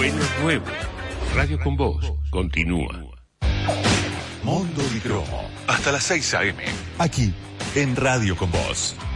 Bueno nuevo. Radio con Vos continúa. Mondo y Cromo. Hasta las 6 a.m. Aquí, en Radio con Vos.